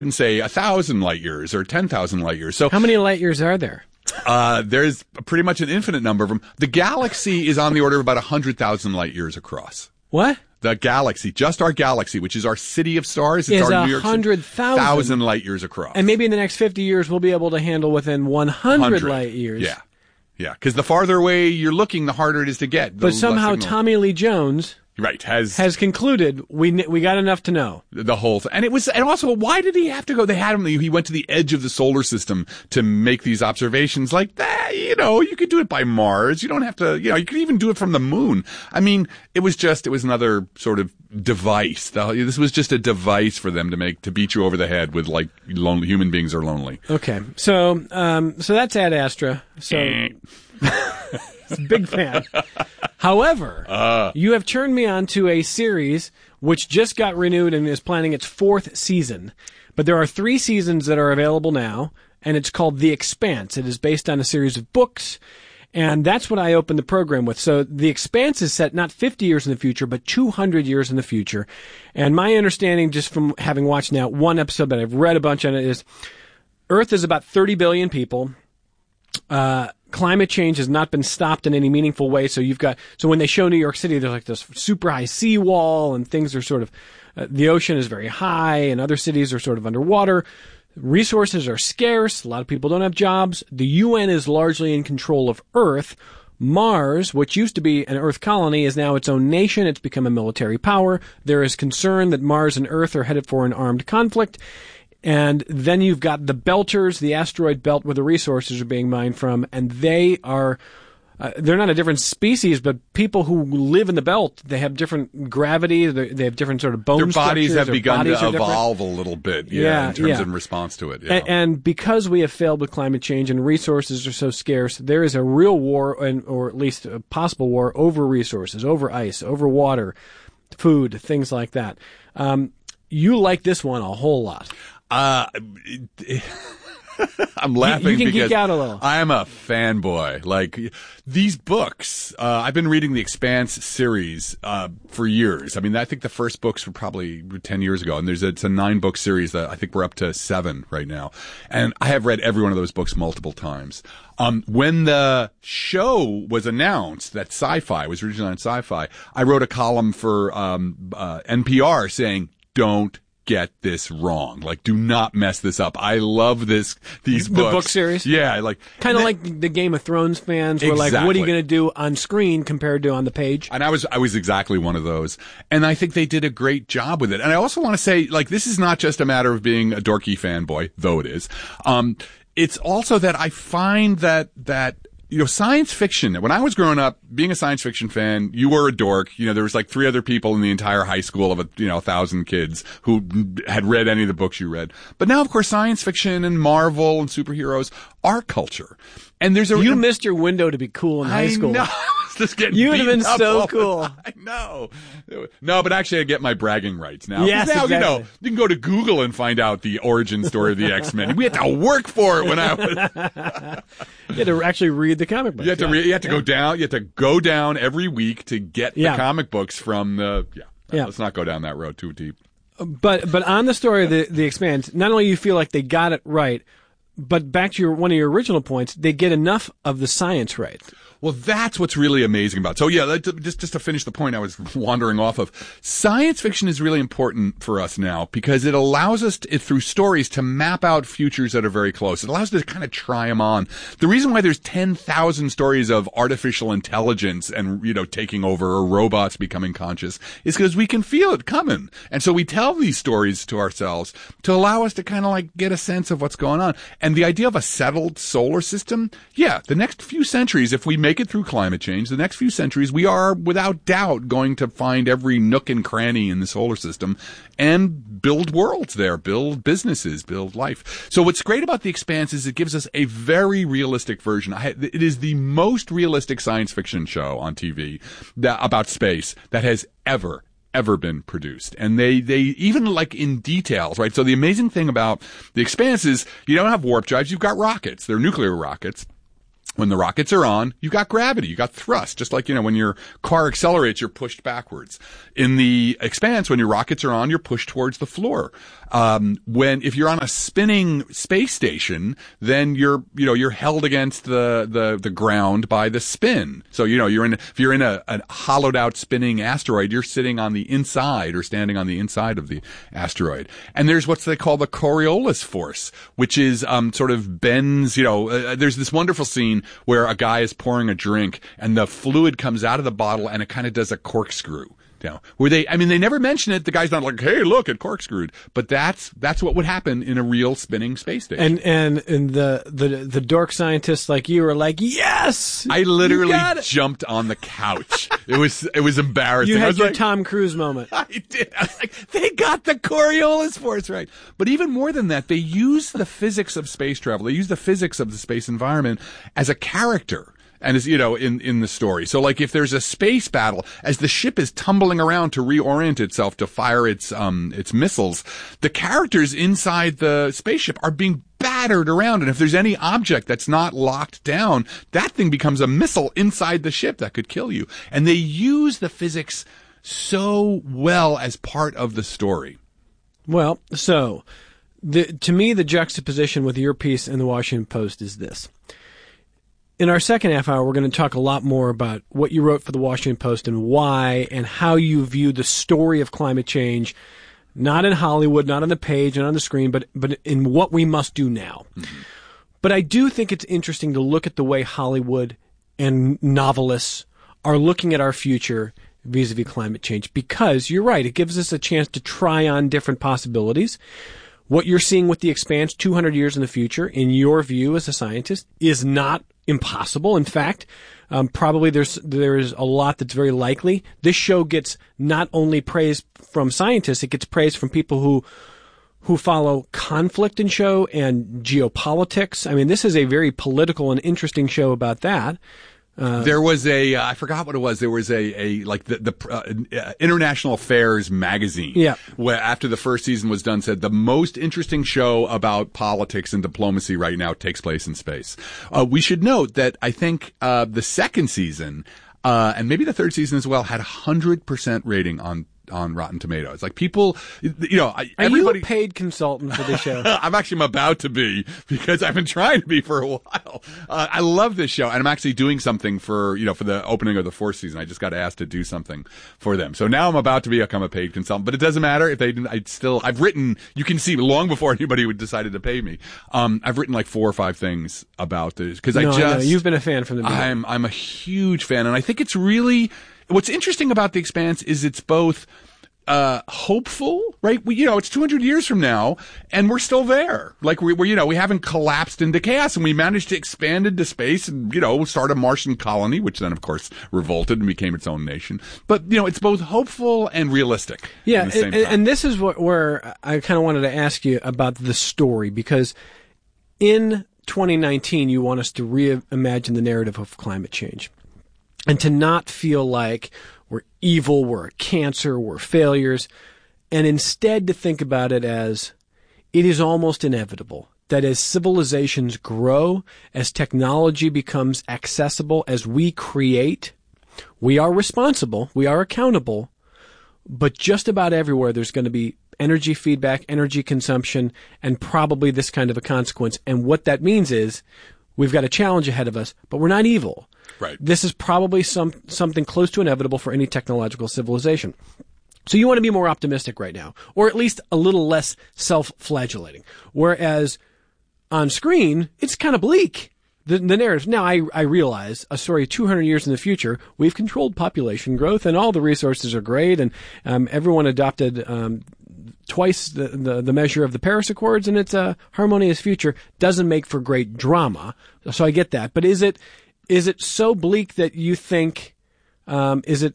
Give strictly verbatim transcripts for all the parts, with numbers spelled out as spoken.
say a thousand light years or ten thousand light years. So how many light years are there? Uh, there's pretty much an infinite number of them. The galaxy is on the order of about one hundred thousand light years across. What? The galaxy, just our galaxy, which is our city of stars, it's is our a New York hundred thousand thousand light years across. And maybe in the next fifty years, we'll be able to handle within one hundred light years. Yeah. Yeah. Because the farther away you're looking, the harder it is to get. But somehow Tommy Lee Jones right, has has concluded we we got enough to know the whole thing. And it was, and also, why did he have to go? They had him. He went to the edge of the solar system to make these observations. Like that, you know, you could do it by Mars. You don't have to. You know, you could even do it from the moon. I mean, it was just, it was another sort of device. The, this was just a device for them to make to beat you over the head with, like, lonely human beings are lonely. Okay, so um, so that's Ad Astra. So. Big fan. However, uh, you have turned me on to a series which just got renewed and is planning its fourth season. But there are three seasons that are available now, and it's called The Expanse. It is based on a series of books, and that's what I opened the program with. So The Expanse is set not fifty years in the future, but two hundred years in the future. And my understanding, just from having watched now one episode, but I've read a bunch on it, is Earth is about thirty billion people. Uh, climate change has not been stopped in any meaningful way. So you've got, so when they show New York City, there's like this super high seawall and things are sort of, uh, the ocean is very high and other cities are sort of underwater. Resources are scarce. A lot of people don't have jobs. The U N is largely in control of Earth. Mars, which used to be an Earth colony, is now its own nation. It's become a military power. There is concern that Mars and Earth are headed for an armed conflict. And then you've got the Belters, the asteroid belt where the resources are being mined from, and they are, uh, they're not a different species, but people who live in the belt, they have different gravity, they have different sort of bone structures. Their bodies have their begun bodies to evolve a little bit, yeah, yeah in terms yeah. of response to it. Yeah. And, and because we have failed with climate change and resources are so scarce, there is a real war, and, or at least a possible war, over resources, over ice, over water, food, things like that. Um, you like this one a whole lot. Uh, I'm laughing you, you can because geek out a little. I'm a fanboy. Like, these books, uh, I've been reading the Expanse series, uh, for years. I mean, I think the first books were probably ten years ago, and there's a, it's a nine book series that I think we're up to seven right now. And I have read every one of those books multiple times. Um, when the show was announced that Sci-Fi was originally on Sci-Fi, I wrote a column for, um, uh, N P R saying, don't get this wrong. Like, do not mess this up. I love this, these the books. book series? Yeah, like. Kind of like the Game of Thrones fans were exactly. like, what are you going to do on screen compared to on the page? And I was, I was exactly one of those. And I think they did a great job with it. And I also want to say, like, this is not just a matter of being a dorky fanboy, though it is. Um, it's also that I find that, that, you know, science fiction, when I was growing up, being a science fiction fan, you were a dork. You know, there was like three other people in the entire high school of a, you know, a thousand kids who had read any of the books you read. But now, of course, science fiction and Marvel and superheroes are culture. And there's a... You missed your window to be cool in high school. I know. Just getting you would have been so cool. I know. No, but actually I get my bragging rights now. Yes, now, exactly. you know, you can go to Google and find out the origin story of the X-Men. We had to work for it when I was... You had to actually read the comic books. You had to, yeah. re- you had to yeah. go down, you had to go down every week to get yeah. the comic books from the... Yeah. yeah. Let's not go down that road too deep. But but on the story of the, the Expanse, not only you feel like they got it right, but back to your one of your original points, they get enough of the science right. Well, that's what's really amazing about it. So, yeah, just just to finish the point I was wandering off of, science fiction is really important for us now because it allows us, to, through stories, to map out futures that are very close. It allows us to kind of try them on. The reason why there's ten thousand stories of artificial intelligence and, you know, taking over or robots becoming conscious is because we can feel it coming. And so we tell these stories to ourselves to allow us to kind of like get a sense of what's going on. And the idea of a settled solar system, yeah, the next few centuries, if we make it through climate change, the next few centuries, we are without doubt going to find every nook and cranny in the solar system and build worlds there, build businesses, build life. So what's great about The Expanse is it gives us a very realistic version. I, it is the most realistic science fiction show on T V that, about space that has ever ever been produced. And they, they even like in details, right? So the amazing thing about The Expanse is you don't have warp drives, you've got rockets. They're nuclear rockets. When the rockets are on, you got gravity, you got thrust, just like, you know, when your car accelerates, you're pushed backwards. In the Expanse, when your rockets are on, you're pushed towards the floor. Um, when, if you're on a spinning space station, then you're, you know, you're held against the, the, the ground by the spin. So, you know, you're in, if you're in a, a hollowed out spinning asteroid, you're sitting on the inside or standing on the inside of the asteroid. And there's what they call the Coriolis force, which is, um, sort of bends, you know, uh, there's this wonderful scene where a guy is pouring a drink and the fluid comes out of the bottle and it kind of does a corkscrew. You know, where they, I mean, they never mention it. The guy's not like, hey, look, it corkscrewed. But that's, that's what would happen in a real spinning space station. And, and, and the, the, the dork scientists like you are like, yes! I literally jumped on the couch. It was, it was embarrassing. You had I was your like, Tom Cruise moment. I did. I was like, they got the Coriolis force right. But even more than that, they use the physics of space travel. They use the physics of the space environment as a character. And as you know, in, in the story. So like if there's a space battle, as the ship is tumbling around to reorient itself to fire its, um, its missiles, the characters inside the spaceship are being battered around. And if there's any object that's not locked down, that thing becomes a missile inside the ship that could kill you. And they use the physics so well as part of the story. Well, so the, to me, the juxtaposition with your piece in the Washington Post is this. In our second half hour, we're going to talk a lot more about what you wrote for the Washington Post and why and how you view the story of climate change, not in Hollywood, not on the page and on the screen, but, but in what we must do now. Mm-hmm. But I do think it's interesting to look at the way Hollywood and novelists are looking at our future vis-a-vis climate change, because you're right, it gives us a chance to try on different possibilities. What you're seeing with The Expanse two hundred years in the future, in your view as a scientist, is not impossible. In fact, um, probably there's there's a lot that's very likely. This show gets not only praise from scientists, it gets praise from people who who follow conflict in show and geopolitics. I mean, this is a very political and interesting show about that. Uh, there was a, uh, I forgot what it was. There was a, a like the, the uh, International Affairs magazine. Yeah. Where after the first season was done, said the most interesting show about politics and diplomacy right now takes place in space. Uh, we should note that I think uh, the second season, uh, and maybe the third season as well, had a hundred percent rating on. on Rotten Tomatoes. Like people, you know, Are everybody. you a paid consultant for this show? I'm actually I'm about to be, because I've been trying to be for a while. Uh, I love this show, and I'm actually doing something for, you know, for the opening of the fourth season. I just got asked to do something for them. So now I'm about to become a paid consultant, but it doesn't matter if they didn't, I still, I've written, you can see long before anybody would decided to pay me. Um, I've written like four or five things about this, because no, I just, I know. You've been a fan from the beginning. I'm, I'm a huge fan, and I think it's really, what's interesting about The Expanse is it's both, uh, hopeful, right? We, you know, it's two hundred years from now and we're still there. Like we, we're, you know, we haven't collapsed into chaos, and we managed to expand into space and, you know, start a Martian colony, which then of course revolted and became its own nation. But, you know, it's both hopeful and realistic. Yeah. And, and this is what, where I kind of wanted to ask you about the story, because in twenty nineteen, you want us to reimagine the narrative of climate change and to not feel like we're evil, we're a cancer, we're failures, and instead to think about it as it is almost inevitable that as civilizations grow, as technology becomes accessible, as we create, we are responsible, we are accountable, but just about everywhere there's going to be energy feedback, energy consumption, and probably this kind of a consequence. And what that means is we've got a challenge ahead of us, but we're not evil. Right. This is probably some something close to inevitable for any technological civilization. So you want to be more optimistic right now, or at least a little less self-flagellating. Whereas on screen, it's kind of bleak, the, the narrative. Now, I, I realize a story two hundred years in the future, we've controlled population growth and all the resources are great, and um, everyone adopted um, twice the, the, the measure of the Paris Accords, and it's a harmonious future. Doesn't make for great drama. So I get that. But is it... Is it so bleak that you think, um, is it,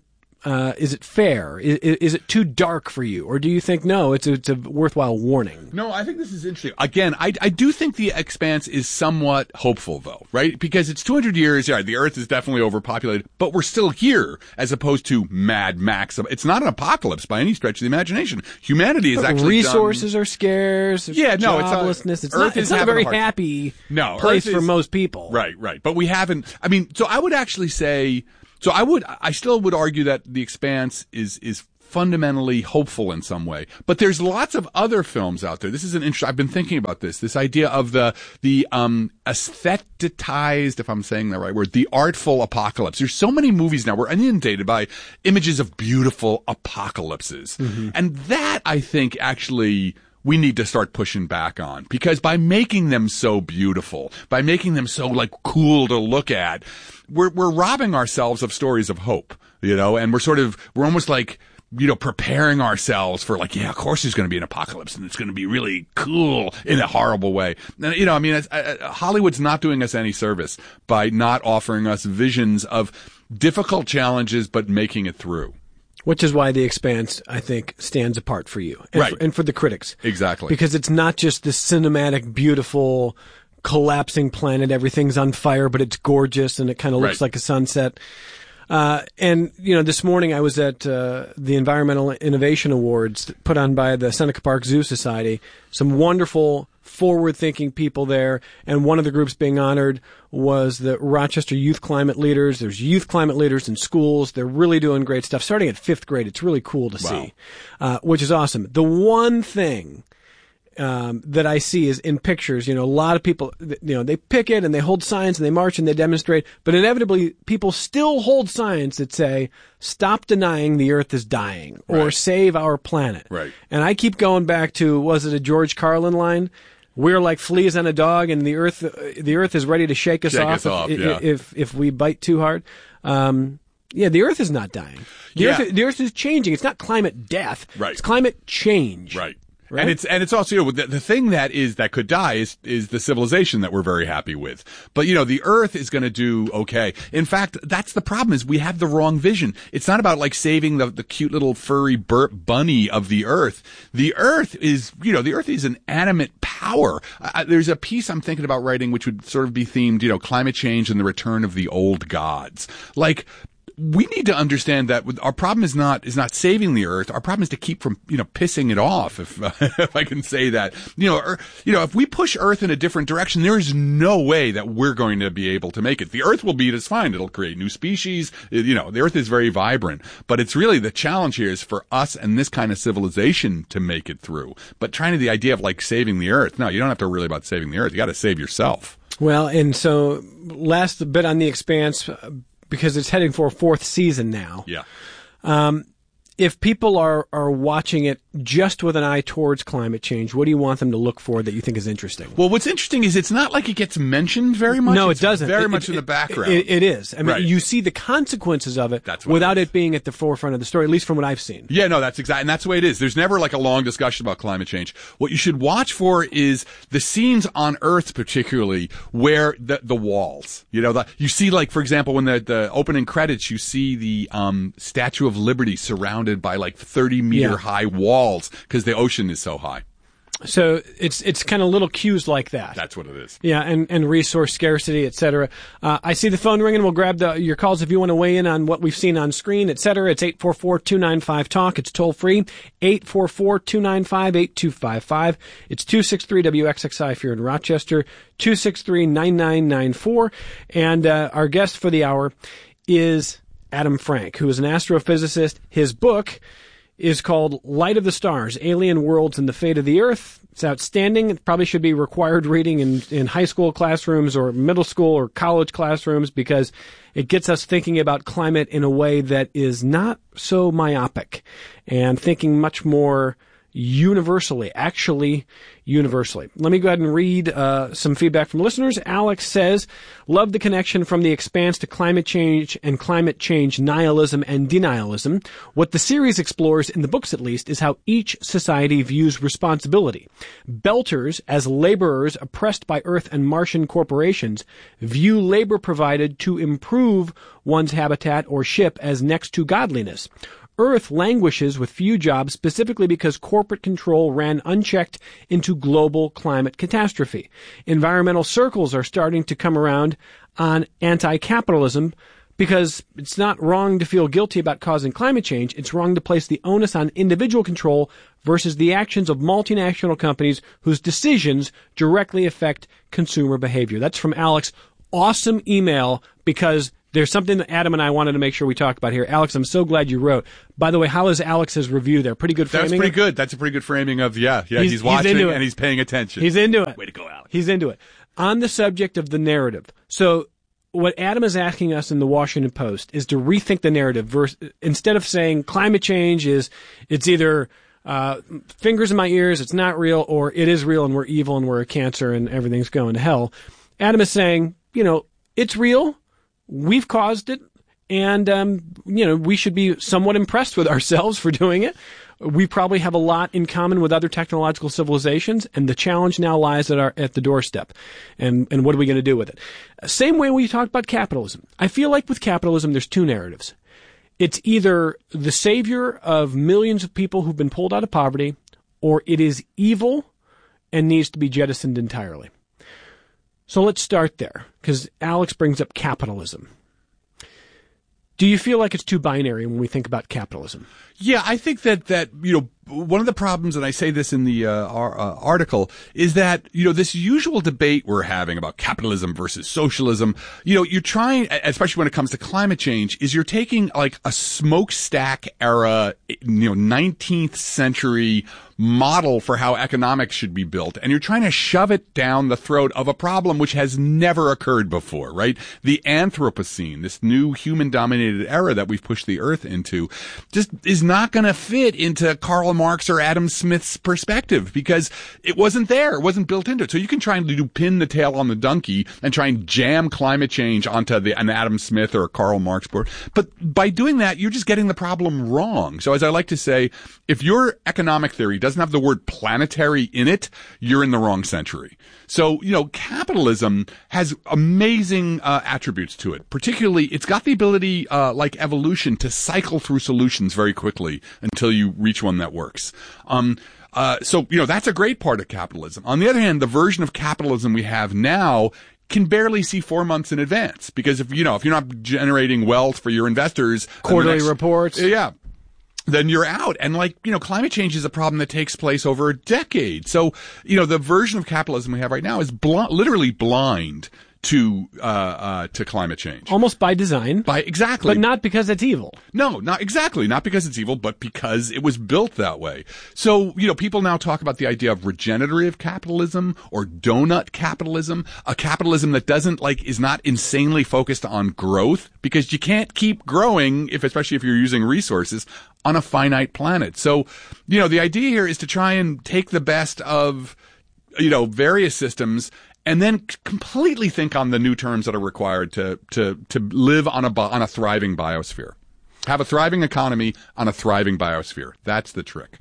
uh, is it fair? Is, is it too dark for you? Or do you think, no, it's a, it's a worthwhile warning? No, I think this is interesting. Again, I, I do think The Expanse is somewhat hopeful, though, right? Because it's two hundred years, yeah, the Earth is definitely overpopulated, but we're still here, as opposed to Mad Max. It's not an apocalypse by any stretch of the imagination. Humanity is but actually resources done... are scarce. Yeah, no, it's joblessness. a, It's Earth not, it's not a very hard... happy no, place Earth for is... most people. Right, right. But we haven't, I mean, so I would actually say, so I would, I still would argue that The Expanse is, is fundamentally hopeful in some way. But there's lots of other films out there. This is an interesting, I've been thinking about this, this idea of the, the, um, aesthetized, if I'm saying the right word, the artful apocalypse. There's so many movies now. We're inundated by images of beautiful apocalypses. Mm-hmm. And that, I think, actually, we need to start pushing back on, because by making them so beautiful, by making them so like cool to look at, we're, we're robbing ourselves of stories of hope, you know, and we're sort of, we're almost like, you know, preparing ourselves for like, yeah, of course there's going to be an apocalypse and it's going to be really cool in a horrible way. And, you know, I mean, it's, uh, Hollywood's not doing us any service by not offering us visions of difficult challenges, but making it through. Which is why The Expanse, I think, stands apart for you. And right. For, and for the critics. Exactly. Because it's not just this cinematic, beautiful, collapsing planet. Everything's on fire, but it's gorgeous and it kind of looks right. like a sunset. Uh, and, you know, this morning I was at uh, the Environmental Innovation Awards put on by the Seneca Park Zoo Society. Some wonderful, forward-thinking people there, and one of the groups being honored was the Rochester Youth Climate Leaders. There's youth climate leaders in schools. They're really doing great stuff. Starting at fifth grade, it's really cool to wow. see, uh, which is awesome. The one thing um, that I see is in pictures, you know, a lot of people, you know, they picket and they hold signs and they march and they demonstrate, but inevitably people still hold signs that say, stop denying the earth is dying or right. save our planet. Right. And I keep going back to, was it a George Carlin line? We're like fleas on a dog, and the earth, the earth is ready to shake us shake off, us off if, yeah. if if we bite too hard. Um, yeah, the earth is not dying. The, yeah. earth, the earth is changing. It's not climate death. Right. It's climate change. Right. Right? And it's and it's also, you know, the, the thing that is that could die is is the civilization that we're very happy with. But you know, the Earth is going to do okay. In fact, that's the problem, is we have the wrong vision. It's not about like saving the the cute little furry burp bunny of the Earth. The Earth is, you know, the Earth is an animate power. Uh, there's a piece I'm thinking about writing which would sort of be themed, you know, climate change and the return of the old gods. Like, we need to understand that our problem is not is not saving the earth. Our problem is to keep from, you know, pissing it off, if uh, if I can say that. You know, or, you know, if we push Earth in a different direction, there is no way that we're going to be able to make it. The Earth will beat us fine. It'll create new species. It, you know, the Earth is very vibrant, but it's really the challenge here is for us and this kind of civilization to make it through. But trying to the idea of like saving the Earth, no, you don't have to really about saving the Earth. You got to save yourself. Well, and so last bit on The Expanse, because it's heading for a fourth season now. Yeah. Um, if people are, are watching it just with an eye towards climate change, what do you want them to look for that you think is interesting? Well, what's interesting is it's not like it gets mentioned very much. No, it's it doesn't. Very it, much it, in the background. It, it is. I mean, right. you see the consequences of it That's what without it, it being at the forefront of the story, at least from what I've seen. Yeah, no, that's exactly, and that's the way it is. There's never like a long discussion about climate change. What you should watch for is the scenes on Earth, particularly where the the walls. You know, the, you see, like, for example, when the the opening credits, you see the um Statue of Liberty surrounded by like thirty meter yeah. high walls because the ocean is so high. So it's it's kind of little cues like that. That's what it is. Yeah, and, and resource scarcity, et cetera. Uh, I see the phone ringing. We'll grab the, your calls if you want to weigh in on what we've seen on screen, et cetera. It's eight four four, two nine five, talk. It's toll free, eight four four, two nine five, eight two five five. It's two six three W X X I if you're in Rochester, two six three, nine nine nine four. And uh, our guest for the hour is Adam Frank, who is an astrophysicist. His book is called Light of the Stars, Alien Worlds and the Fate of the Earth. It's outstanding. It probably should be required reading in, in high school classrooms or middle school or college classrooms, because it gets us thinking about climate in a way that is not so myopic and thinking much more, universally, actually universally. Let me go ahead and read uh, some feedback from listeners. Alex says, love the connection from the expanse to climate change and climate change nihilism and denialism. What the series explores, in the books at least, is how each society views responsibility. Belters, as laborers oppressed by Earth and Martian corporations, view labor provided to improve one's habitat or ship as next to godliness. Earth languishes with few jobs specifically because corporate control ran unchecked into global climate catastrophe. Environmental circles are starting to come around on anti-capitalism because it's not wrong to feel guilty about causing climate change. It's wrong to place the onus on individual control versus the actions of multinational companies whose decisions directly affect consumer behavior. That's from Alex. Awesome email, because there's something that Adam and I wanted to make sure we talk about here. Alex, I'm so glad you wrote. By the way, how is Alex's review there? Pretty good framing? That's pretty good. That's a pretty good framing of, yeah, yeah, he's, he's watching he's and he's paying attention. He's into it. Way to go, Alex. He's into it. On the subject of the narrative, so what Adam is asking us in the Washington Post is to rethink the narrative. Versus, instead of saying climate change is, it's either uh, fingers in my ears, it's not real, or it is real and we're evil and we're a cancer and everything's going to hell. Adam is saying, you know, it's real. We've caused it, and, um, you know, we should be somewhat impressed with ourselves for doing it. We probably have a lot in common with other technological civilizations, and the challenge now lies at our at the doorstep. And, and what are we going to do with it? Same way we talked about capitalism. I feel like with capitalism, there's two narratives. It's either the savior of millions of people who've been pulled out of poverty, or it is evil and needs to be jettisoned entirely. So let's start there, because Alex brings up capitalism. Do you feel like it's too binary when we think about capitalism? Yeah, I think that, that, you know, one of the problems, and I say this in the uh, our, uh, article, is that, you know, this usual debate we're having about capitalism versus socialism, you know, you're trying, especially when it comes to climate change, is you're taking like a smokestack era, you know, nineteenth century model for how economics should be built, and you're trying to shove it down the throat of a problem which has never occurred before, right? The Anthropocene, this new human-dominated era that we've pushed the Earth into, just is not going to fit into Karl Marx or Adam Smith's perspective, because it wasn't there. It wasn't built into it. So you can try and do pin the tail on the donkey and try and jam climate change onto the, an Adam Smith or a Karl Marx board. But by doing that, you're just getting the problem wrong. So as I like to say, if your economic theory doesn't have the word planetary in it, you're in the wrong century. So, you know, capitalism has amazing uh, attributes to it. Particularly, it's got the ability, uh, like evolution, to cycle through solutions very quickly until you reach one that works. Um, uh, so, you know, that's a great part of capitalism. On the other hand, the version of capitalism we have now can barely see four months in advance, because if, you know, if you're not generating wealth for your investors, quarterly next, reports. Yeah. Then you're out. And like, you know, climate change is a problem that takes place over a decade. So, you know, the version of capitalism we have right now is bl- literally blind to, uh, uh, to climate change. Almost by design. By, exactly. But not because it's evil. No, not exactly. Not because it's evil, but because it was built that way. So, you know, people now talk about the idea of regenerative capitalism or donut capitalism, a capitalism that doesn't, like, is not insanely focused on growth, because you can't keep growing, if, especially if you're using resources, on a finite planet. So, you know, the idea here is to try and take the best of, you know, various systems and then completely think on the new terms that are required to to to live on a on a thriving biosphere. Have a thriving economy on a thriving biosphere. That's the trick.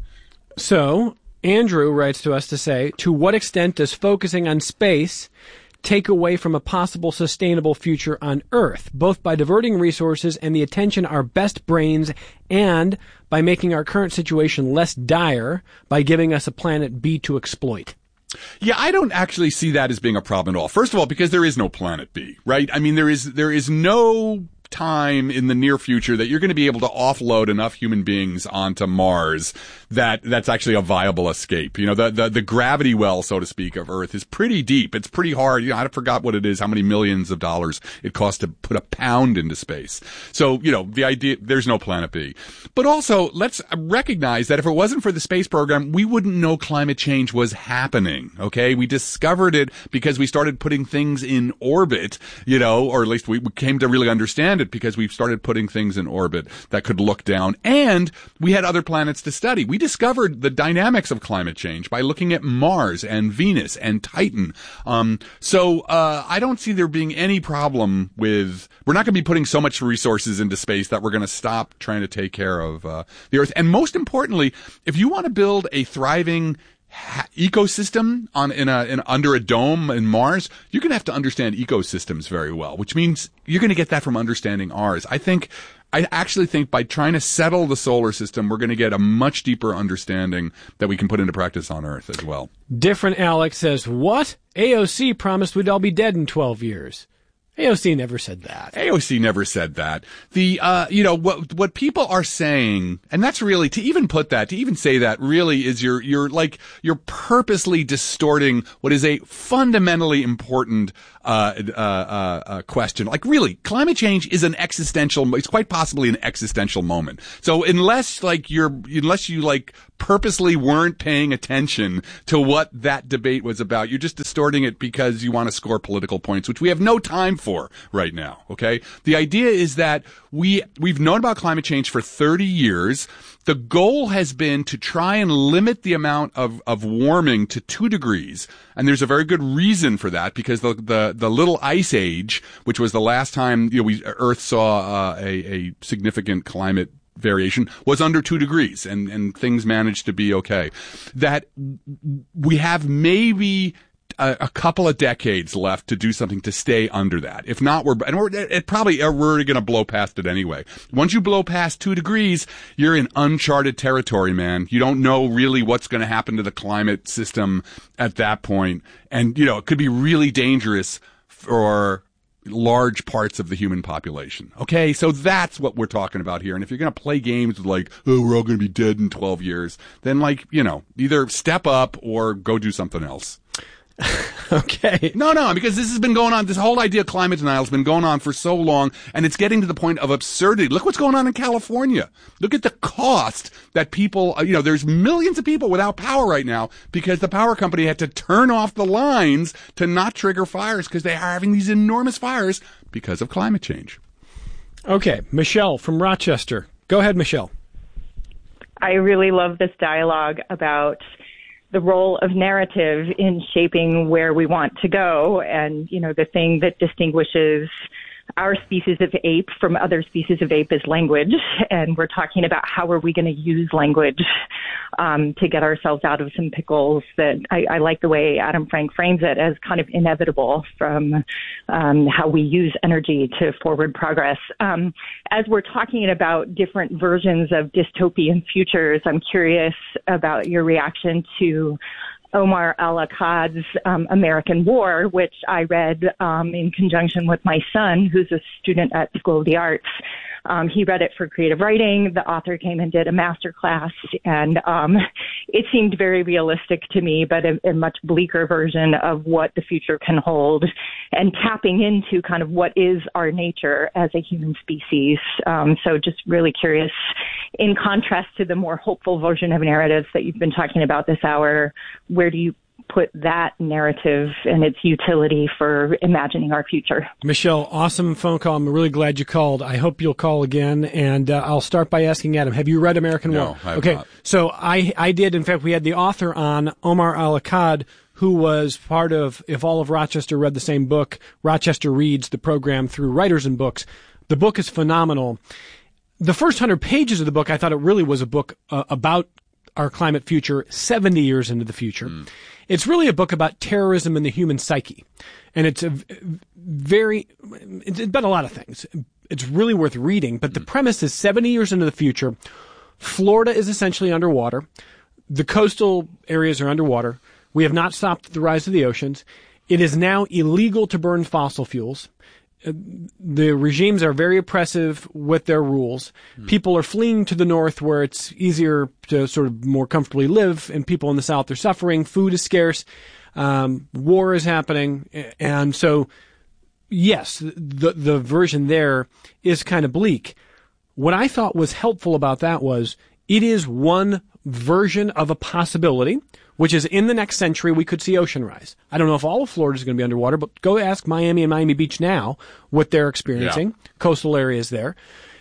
So, Andrew writes to us to say, to what extent does focusing on space take away from a possible sustainable future on Earth, both by diverting resources and the attention our best brains, and by making our current situation less dire by giving us a planet B to exploit? Yeah, I don't actually see that as being a problem at all. First of all, because there is no planet B, right? I mean, there is there is no time in the near future that you're going to be able to offload enough human beings onto Mars that that's actually a viable escape. You know, the, the, the gravity well, so to speak, of Earth is pretty deep. It's pretty hard. You know, I forgot what it is, how many millions of dollars it costs to put a pound into space. So, you know, the idea, there's no planet B. But also, let's recognize that if it wasn't for the space program, we wouldn't know climate change was happening. Okay. We discovered it because we started putting things in orbit, you know, or at least we came to really understand it it because we've started putting things in orbit that could look down, and we had other planets to study. We discovered the dynamics of climate change by looking at Mars and Venus and Titan. Um, so uh, I don't see there being any problem with, we're not going to be putting so much resources into space that we're going to stop trying to take care of uh, the Earth. And most importantly, if you want to build a thriving ha- ecosystem on in a in, under a dome in Mars, you're going to have to understand ecosystems very well, which means you're going to get that from understanding ours. I think I actually think by trying to settle the solar system, we're going to get a much deeper understanding that we can put into practice on Earth as well. Different Alex says, what? A O C promised we'd all be dead in twelve years. A O C never said that. A O C never said that. The, uh, you know, what, what people are saying, and that's really, to even put that, to even say that really is you're, you're like, you're purposely distorting what is a fundamentally important, uh, uh, uh, uh, question. Like really, climate change is an existential, it's quite possibly an existential moment. So unless like you're, unless you like purposely weren't paying attention to what that debate was about, you're just distorting it because you want to score political points, which we have no time for. for right now. Okay. The idea is that we, we've known about climate change for thirty years. The goal has been to try and limit the amount of, of warming to two degrees. And there's a very good reason for that because the, the, the little ice age, which was the last time, you know, we, Earth saw uh, a, a significant climate variation, was under two degrees and, and things managed to be okay. That we have maybe A, a couple of decades left to do something to stay under that. If not, we're, and we're, it probably, we're going to blow past it anyway. Once you blow past two degrees, you're in uncharted territory, man. You don't know really what's going to happen to the climate system at that point. And, you know, it could be really dangerous for large parts of the human population. Okay, so that's what we're talking about here. And if you're going to play games with like, oh, we're all going to be dead in twelve years, then like, you know, either step up or go do something else. Okay. No, no, because this has been going on, this whole idea of climate denial has been going on for so long, and it's getting to the point of absurdity. Look what's going on in California. Look at the cost that people, you know, there's millions of people without power right now because the power company had to turn off the lines to not trigger fires because they are having these enormous fires because of climate change. Okay, Michelle from Rochester. Go ahead, Michelle. I really love this dialogue about the role of narrative in shaping where we want to go. And, you know, the thing that distinguishes our species of ape from other species of ape is language. And we're talking about how are we going to use language um, to get ourselves out of some pickles that I, I like the way Adam Frank frames it as kind of inevitable from um, how we use energy to forward progress. Um, as we're talking about different versions of dystopian futures, I'm curious about your reaction to Omar al-Akkad's um, American War, which I read um, in conjunction with my son, who's a student at School of the Arts. Um, he read it for creative writing. The author came and did a master class, and um, it seemed very realistic to me, but a, a much bleaker version of what the future can hold, and tapping into kind of what is our nature as a human species. Um, so just really curious, in contrast to the more hopeful version of narratives that you've been talking about this hour, where do you put that narrative and its utility for imagining our future? Michelle, awesome phone call. I'm really glad you called. I hope you'll call again. And uh, I'll start by asking Adam, have you read American no, War? I have okay, not. So I, I did. In fact, we had the author on, Omar al-Akkad, who was part of, if all of Rochester read the same book, Rochester Reads, the program through Writers and Books. The book is phenomenal. The first hundred pages of the book, I thought it really was a book uh, about our climate future seventy years into the future. Mm. It's really a book about terrorism and the human psyche. And it's a very, it's about a lot of things. It's really worth reading, but the premise is seventy years into the future, Florida is essentially underwater. The coastal areas are underwater. We have not stopped the rise of the oceans. It is now illegal to burn fossil fuels. The regimes are very oppressive with their rules. Mm. People are fleeing to the north where it's easier to sort of more comfortably live, and people in the south are suffering. Food is scarce. Um, war is happening. And so, yes, the, the version there is kind of bleak. What I thought was helpful about that was it is one version of a possibility, which is in the next century we could see ocean rise. I don't know if all of Florida is going to be underwater, but go ask Miami and Miami Beach now what they're experiencing, yeah. coastal areas there.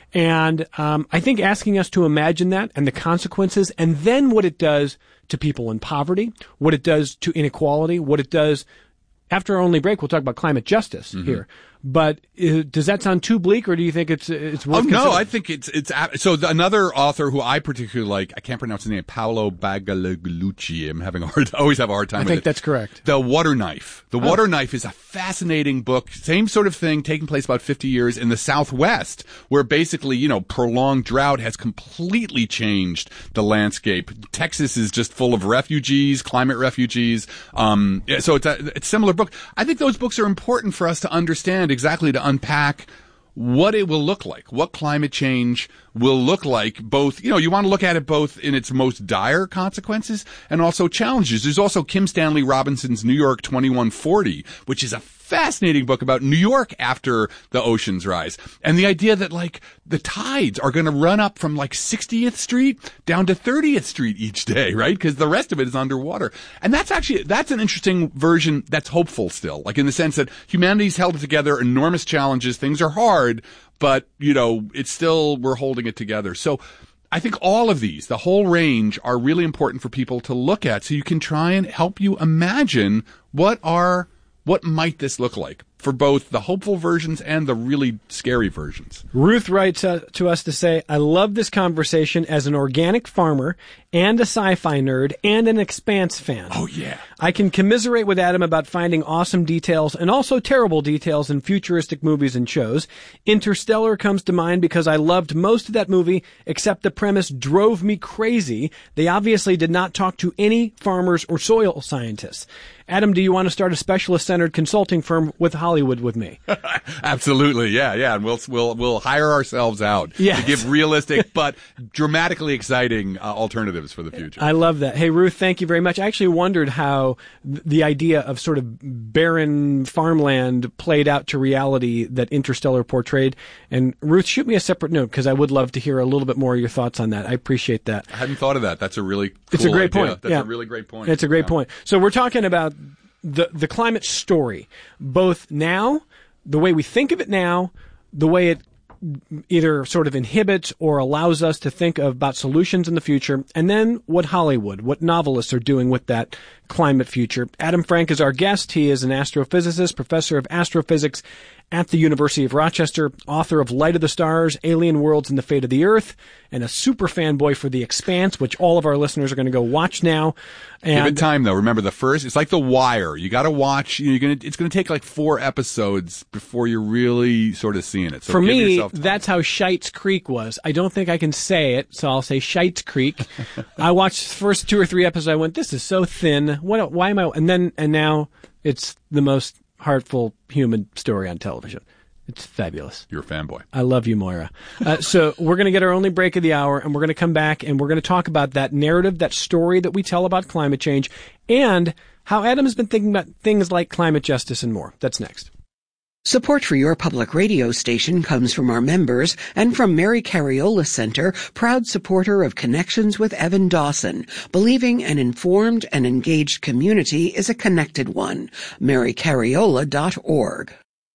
And um, I think asking us to imagine that and the consequences, and then what it does to people in poverty, what it does to inequality, what it does. After our only break, we'll talk about climate justice mm-hmm. here. But uh, does that sound too bleak, or do you think it's it's worth? Oh no, I think it's it's so. The, another author who I particularly like, I can't pronounce his name, Paolo Bagliolucci. I'm having a hard, I always have a hard time. I with think it. That's correct. The Water Knife. The oh. Water Knife is a fascinating book. Same sort of thing, taking place about fifty years in the Southwest, where basically, you know, prolonged drought has completely changed the landscape. Texas is just full of refugees, climate refugees. Um, so it's a, it's a similar book. I think those books are important for us to understand exactly, to unpack what it will look like, what climate change will look like. Both, you know, you want to look at it both in its most dire consequences and also challenges. There's also Kim Stanley Robinson's New York twenty-one forty, which is a fascinating book about New York after the oceans rise. And the idea that, like, the tides are going to run up from, like, sixtieth Street down to thirtieth Street each day, right? Because the rest of it is underwater. And that's actually, that's an interesting version that's hopeful still, like in the sense that humanity's held it together, enormous challenges, things are hard, but, you know, it's still, we're holding it together. So I think all of these, the whole range, are really important for people to look at so you can try and help you imagine what are What might this look like for both the hopeful versions and the really scary versions? Ruth writes uh, to us to say, I love this conversation as an organic farmer and a sci-fi nerd and an Expanse fan. Oh, yeah. I can commiserate with Adam about finding awesome details and also terrible details in futuristic movies and shows. Interstellar comes to mind because I loved most of that movie, except the premise drove me crazy. They obviously did not talk to any farmers or soil scientists. Adam, do you want to start a specialist-centered consulting firm with Hollywood with me? Absolutely, yeah, yeah. And we'll we'll we'll hire ourselves out yes. to give realistic but dramatically exciting uh, alternatives for the future. I love that. Hey, Ruth, thank you very much. I actually wondered how th- the idea of sort of barren farmland played out to reality that Interstellar portrayed. And Ruth, shoot me a separate note because I would love to hear a little bit more of your thoughts on that. I appreciate that. I hadn't thought of that. That's a really cool It's a great idea. point. That's yeah. a really great point. It's a great yeah. point. So we're talking about the the climate story, both now, the way we think of it now, the way it either sort of inhibits or allows us to think about solutions in the future, and then what Hollywood, what novelists are doing with that climate future. Adam Frank is our guest. He is an astrophysicist, professor of astrophysics at the University of Rochester, author of Light of the Stars, Alien Worlds, and the Fate of the Earth, and a super fanboy for The Expanse, which all of our listeners are going to go watch now. And give it time, though. Remember, the first, it's like The Wire. You got to watch, you know, you're gonna, it's going to take like four episodes before you're really sort of seeing it. So for give me, yourself time. That's how Shites Creek was. I don't think I can say it, so I'll say Shites Creek. I watched the first two or three episodes. I went, this is so thin. What? Why am I? And then, and now it's the most heartful human story on television. It's fabulous. You're a fanboy. I love you, Moira. Uh, so we're going to get our only break of the hour, and we're going to come back, and we're going to talk about that narrative, that story that we tell about climate change, and how Adam has been thinking about things like climate justice and more. That's next. Support for your public radio station comes from our members and from Mary Cariola Center, proud supporter of Connections with Evan Dawson, believing an informed and engaged community is a connected one. mary cariola dot org.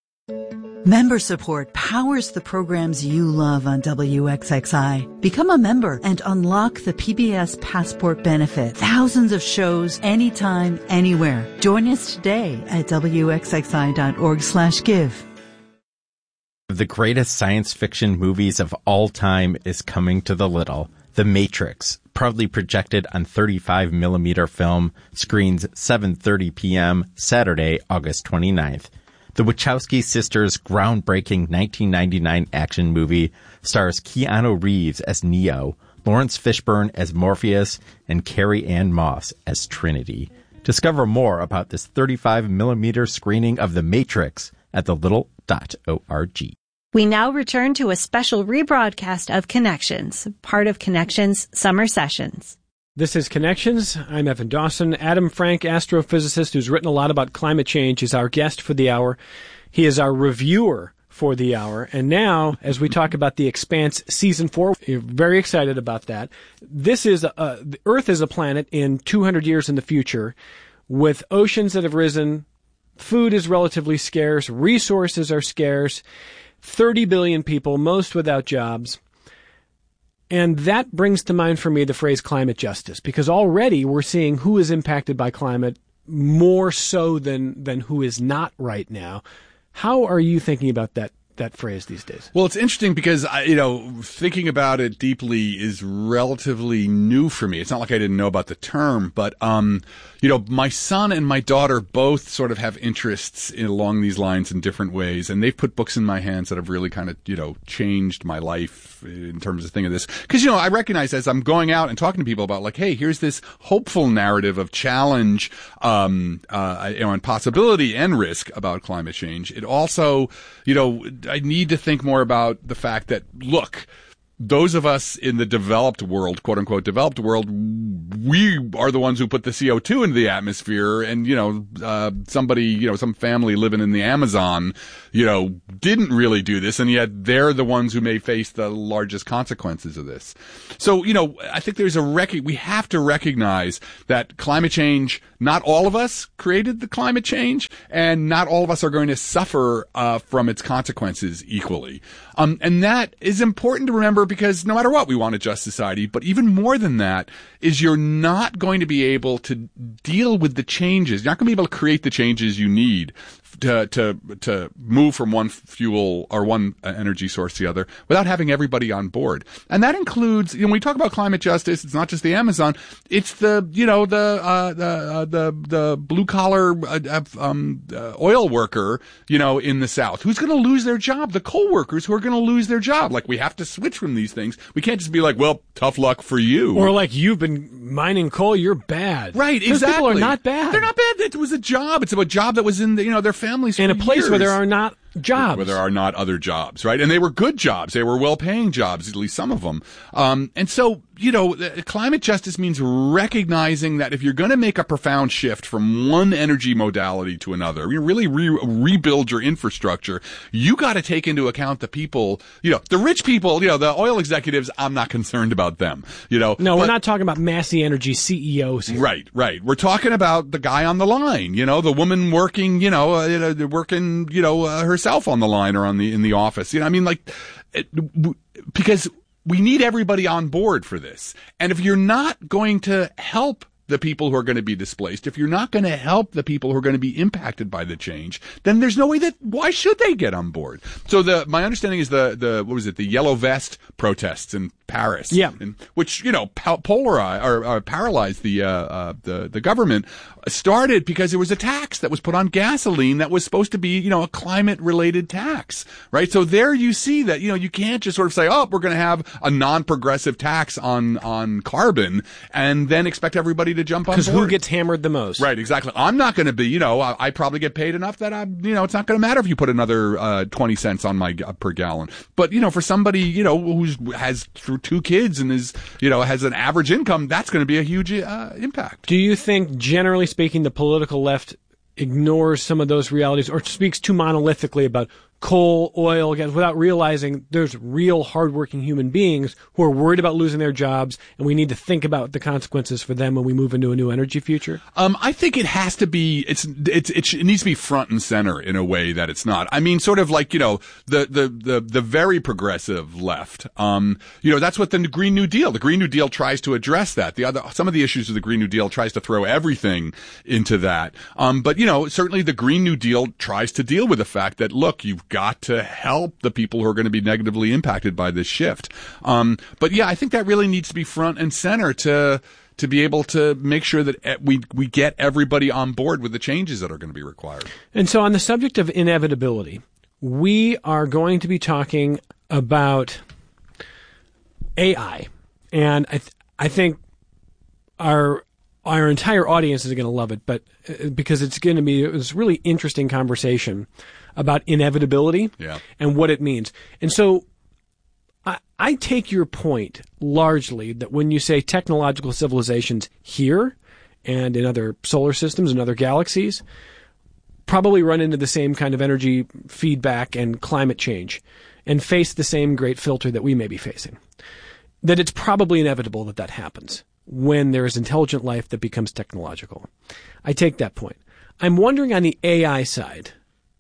Member support powers the programs you love on W X X I. Become a member and unlock the P B S Passport benefit. Thousands of shows, anytime, anywhere. Join us today at W X X I dot org slash give. The greatest science fiction movies of all time is coming to the little. The Matrix, proudly projected on thirty-five millimeter film, screens seven thirty p.m. Saturday, August twenty-ninth. The Wachowski sisters' groundbreaking nineteen ninety-nine action movie stars Keanu Reeves as Neo, Lawrence Fishburne as Morpheus, and Carrie Ann Moss as Trinity. Discover more about this thirty-five millimeter screening of The Matrix at the little dot org. We now return to a special rebroadcast of Connections, part of Connections Summer Sessions. This is Connections. I'm Evan Dawson. Adam Frank, astrophysicist who's written a lot about climate change, is our guest for the hour. He is our reviewer for the hour. And now, as we talk about The Expanse Season four, you're very excited about that. This is, a, the Earth is a planet in two hundred years in the future with oceans that have risen, food is relatively scarce, resources are scarce, thirty billion people, most without jobs. And that brings to mind for me the phrase climate justice, because already we're seeing who is impacted by climate more so than, than who is not right now. How are you thinking about that that phrase these days? Well, it's interesting because, I, you know, thinking about it deeply is relatively new for me. It's not like I didn't know about the term, but, um, you know, my son and my daughter both sort of have interests in, along these lines in different ways, and they've put books in my hands that have really kind of, you know, changed my life in terms of the thing of this. Because, you know, I recognize as I'm going out and talking to people about, like, hey, here's this hopeful narrative of challenge, um, uh, you know, and possibility and risk about climate change. It also, you know, I need to think more about the fact that, look, those of us in the developed world, quote unquote developed world, we are the ones who put the C O two into the atmosphere. And, you know, uh, somebody, you know, some family living in the Amazon, you know, didn't really do this. And yet they're the ones who may face the largest consequences of this. So, you know, I think there's a rec- we have to recognize that climate change, not all of us created the climate change, and not all of us are going to suffer uh, from its consequences equally. Um, and that is important to remember, because no matter what, we want a just society. But even more than that is you're not going to be able to deal with the changes. You're not going to be able to create the changes you need to to to move from one fuel or one energy source to the other without having everybody on board. And that includes, you know, when we talk about climate justice, it's not just the Amazon, it's the, you know, the uh, the uh, the the blue collar uh, um, uh, oil worker, you know, in the South who's going to lose their job, the coal workers who are going to lose their job. Like, we have to switch from these things. We can't just be like, well, tough luck for you. Or like, you've been mining coal, you're bad. Right, Those exactly. people are not bad. They're not bad. It was a job. It's a job that was in the, you know, their families for in a place years. where there are not jobs. Where there are not other jobs, right? And they were good jobs. They were well-paying jobs, at least some of them. Um, and so, you know, climate justice means recognizing that if you're going to make a profound shift from one energy modality to another, you really re- rebuild your infrastructure, you got to take into account the people, you know, the rich people, you know, the oil executives, I'm not concerned about them, you know. No, but, we're not talking about Massey Energy C E Os here. Right, right. We're talking about the guy on the line, you know, the woman working, you know, uh, working, you know, uh, herself on the line or on the, in the office. You know, I mean, like, it, w- because we need everybody on board for this. And if you're not going to help the people who are going to be displaced, if you're not going to help the people who are going to be impacted by the change, then there's no way that, why should they get on board? So the, my understanding is the, the, what was it, the Yellow Vest protests in Paris. Yeah. In, which, you know, polarized or, or paralyzed the, uh, uh, the, the government, started because there was a tax that was put on gasoline that was supposed to be, you know, a climate related tax, right? So there you see that, you know, you can't just sort of say, oh, we're going to have a non-progressive tax on, on carbon and then expect everybody to jump on board. Because who gets hammered the most? Right, exactly. I'm not going to be, you know, I, I probably get paid enough that I, you know, it's not going to matter if you put another uh, twenty cents on my uh, per gallon. But, you know, for somebody, you know, who's has through two kids and is, you know, has an average income, that's going to be a huge uh, impact. Do you think, generally speaking, the political left ignores some of those realities or speaks too monolithically about coal, oil, gas, without realizing there's real hardworking human beings who are worried about losing their jobs, and we need to think about the consequences for them when we move into a new energy future? Um, I think it has to be, it's, it's, it, it needs to be front and center in a way that it's not. I mean, sort of like, you know, the, the, the, the very progressive left, um, you know, that's what the Green New Deal, the Green New Deal tries to address that. The other, some of the issues of the Green New Deal tries to throw everything into that. Um, but, you know, certainly the Green New Deal tries to deal with the fact that, look, you've got to help the people who are going to be negatively impacted by this shift. Um, but yeah, I think that really needs to be front and center to, to be able to make sure that we, we get everybody on board with the changes that are going to be required. And so on the subject of inevitability, we are going to be talking about A I. And I, th- I think our, our entire audience is going to love it, but uh, because it's going to be this really interesting conversation about inevitability yeah. and what it means. And so I, I take your point largely that when you say technological civilizations here and in other solar systems and other galaxies, probably run into the same kind of energy feedback and climate change and face the same great filter that we may be facing. That it's probably inevitable that that happens when there is intelligent life that becomes technological. I take that point. I'm wondering on the A I side,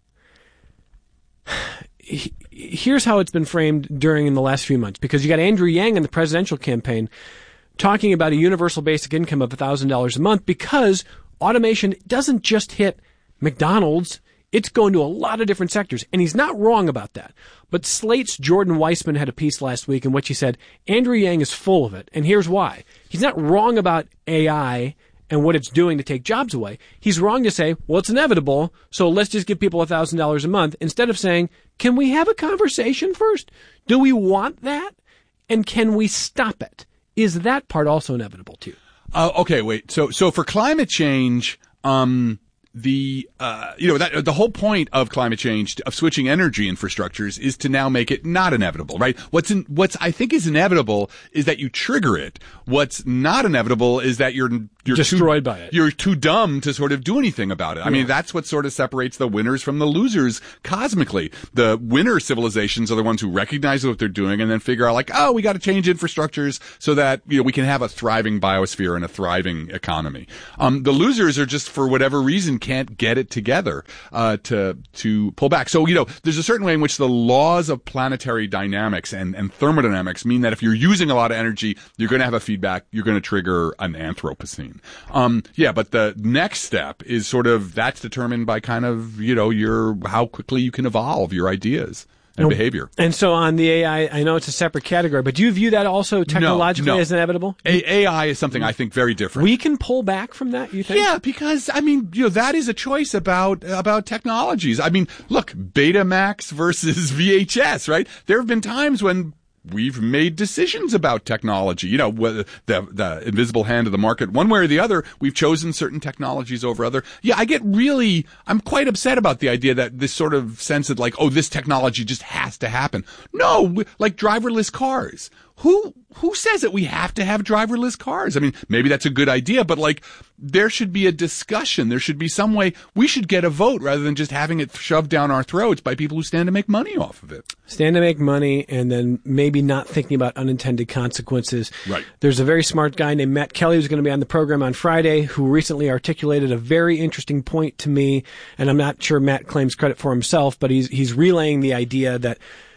here's how it's been framed during in the last few months, because you got Andrew Yang in the presidential campaign talking about a universal basic income of one thousand dollars a month, because automation doesn't just hit McDonald's, it's going to a lot of different sectors. And he's not wrong about that. But Slate's Jordan Weissman had a piece last week in which he said, Andrew Yang is full of it. And here's why. He's not wrong about A I and what it's doing to take jobs away. He's wrong to say, well, it's inevitable, so let's just give people one thousand dollars a month, instead of saying, can we have a conversation first? Do we want that? And can we stop it? Is that part also inevitable too? Uh, okay, wait. So, so for climate change, um, the, uh, you know, that, the whole point of climate change, of switching energy infrastructures, is to now make it not inevitable, right? What's in, what's I think is inevitable is that you trigger it. What's not inevitable is that you're, you're destroyed too, by it. You're too dumb to sort of do anything about it. I yeah. mean, that's what sort of separates the winners from the losers cosmically. The winner civilizations are the ones who recognize what they're doing and then figure out, like, oh, we got to change infrastructures so that, you know, we can have a thriving biosphere and a thriving economy. Um, the losers are just, for whatever reason, can't get it together uh to to pull back. So, you know, there's a certain way in which the laws of planetary dynamics and, and thermodynamics mean that if you're using a lot of energy, you're going to have a feedback, you're going to trigger an Anthropocene. Um yeah, but the next step is sort of, that's determined by kind of, you know, your how quickly you can evolve your ideas and no. behavior. And so on the A I, I know it's a separate category, but do you view that also technologically no, no. as inevitable? A- AI is something I think very different. We can pull back from that, you think? Yeah, because, I mean, you know, that is a choice about, about technologies. I mean, look, Betamax versus V H S, right? There have been times when we've made decisions about technology, you know, whether the, the invisible hand of the market, one way or the other, we've chosen certain technologies over other. Yeah, I get really, I'm quite upset about the idea that this sort of sense that, like, oh, this technology just has to happen. No, like driverless cars. Who, who says that we have to have driverless cars? I mean, maybe that's a good idea, but like, there should be a discussion. There should be some way we should get a vote rather than just having it shoved down our throats by people who stand to make money off of it. Stand to make money and then maybe not thinking about unintended consequences. Right. There's a very smart guy named Matt Kelly who's going to be on the program on Friday who recently articulated a very interesting point to me. And I'm not sure Matt claims credit for himself, but he's, he's relaying the idea that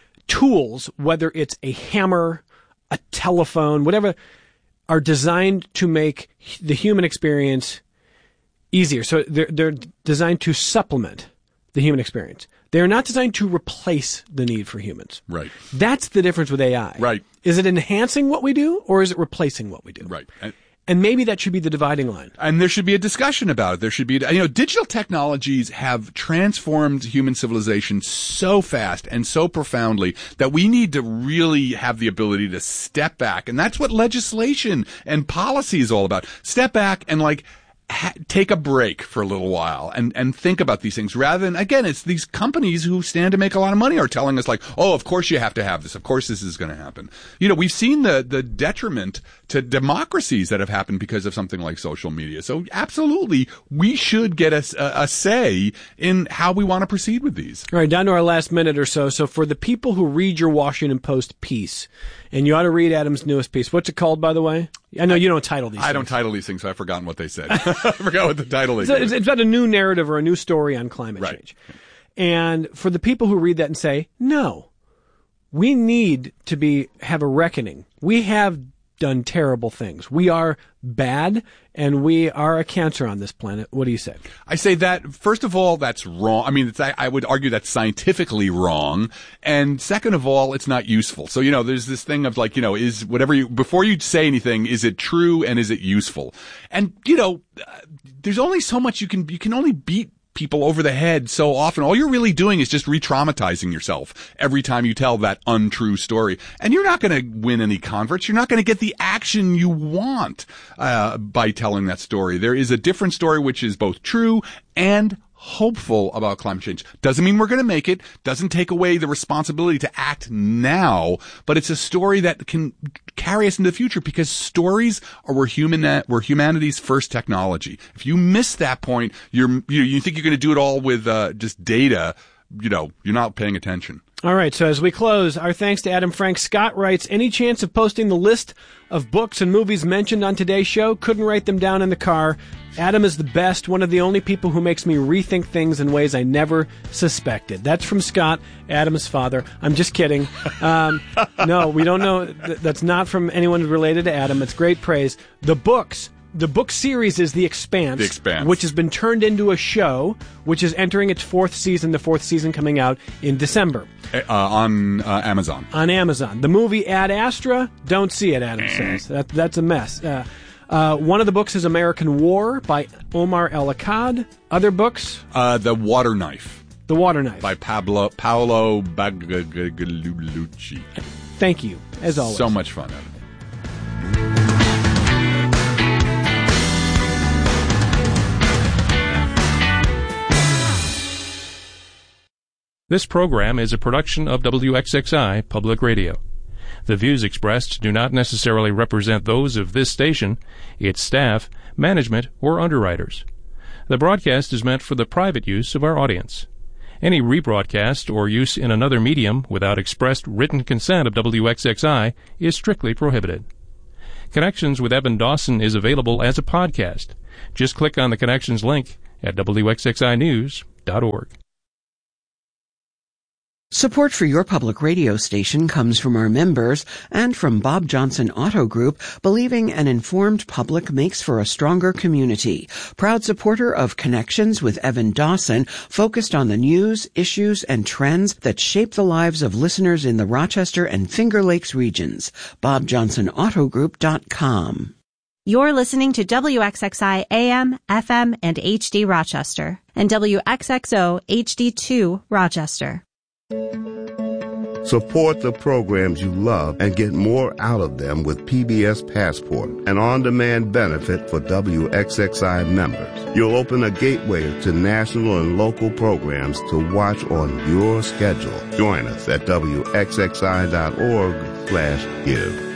tools, whether it's a hammer, a telephone, whatever, are designed to make the human experience easier. So they're, they're designed to supplement the human experience. They're not designed to replace the need for humans. Right. That's the difference with A I. Right. Is it enhancing what we do, or is it replacing what we do? Right. And, and maybe that should be the dividing line. And there should be a discussion about it. There should be, you know, digital technologies have transformed human civilization so fast and so profoundly that we need to really have the ability to step back. And that's what legislation and policy is all about. Step back and, like, Ha- take a break for a little while and, and think about these things rather than, again, it's these companies who stand to make a lot of money are telling us, like, oh, of course you have to have this. Of course this is going to happen. You know, we've seen the, the detriment to democracies that have happened because of something like social media. So absolutely, we should get a, a, a say in how we want to proceed with these. All right, down to our last minute or so. So for the people who read your Washington Post piece, and you ought to read Adam's newest piece. What's it called, by the way? I know you don't title these I things. don't title these things, so I've forgotten what they said. I forgot what the title is. So it's, it's about a new narrative or a new story on climate right. change. And for the people who read that and say, no, we need to be have a reckoning. We have done terrible things. We are bad, and we are a cancer on this planet. What do you say? I say that, first of all, that's wrong. I mean, it's, I, I would argue that's scientifically wrong. And second of all, it's not useful. So, you know, there's this thing of, like, you know, is whatever you, before you say anything, is it true and is it useful? And, you know, uh, there's only so much you can, you can only beat people over the head so often. All you're really doing is just re-traumatizing yourself every time you tell that untrue story. And you're not going to win any converts. You're not going to get the action you want uh, by telling that story. There is a different story which is both true and hopeful about climate change. Doesn't mean we're going to make it. Doesn't take away the responsibility to act now, but it's a story that can carry us into the future because stories are where human, were humanity's first technology. If you miss that point, you're, you, you think you're going to do it all with, uh, just data, you know, you're not paying attention. All right, so as we close, our thanks to Adam Frank. Scott writes, any chance of posting the list of books and movies mentioned on today's show? Couldn't write them down in the car. Adam is the best, one of the only people who makes me rethink things in ways I never suspected. That's from Scott, Adam's father. I'm just kidding. Um, no, we don't know. That's not from anyone related to Adam. It's great praise. The books. The book series is The Expanse, The Expanse, which has been turned into a show, which is entering its fourth season, the fourth season coming out in December. Uh, on uh, Amazon. On Amazon. The movie Ad Astra, don't see it, Adam says. That, that's a mess. Uh, uh, one of the books is American War by Omar El-Akkad. Other books? Uh, The Water Knife. The Water Knife. By Pablo, Paolo Bagliolucci. Thank you, as always. So much fun, Adam. This program is a production of W X X I Public Radio. The views expressed do not necessarily represent those of this station, its staff, management, or underwriters. The broadcast is meant for the private use of our audience. Any rebroadcast or use in another medium without expressed written consent of W X X I is strictly prohibited. Connections with Evan Dawson is available as a podcast. Just click on the Connections link at W X X I news dot org. Support for your public radio station comes from our members and from Bob Johnson Auto Group, believing an informed public makes for a stronger community. Proud supporter of Connections with Evan Dawson, focused on the news, issues, and trends that shape the lives of listeners in the Rochester and Finger Lakes regions. bob johnson auto group dot com. You're listening to W X X I A M, F M, and H D Rochester, and W X X O H D two Rochester. Support the programs you love and get more out of them with P B S Passport, an on-demand benefit for W X X I members. You'll open a gateway to national and local programs to watch on your schedule. Join us at W X X I dot org slash give.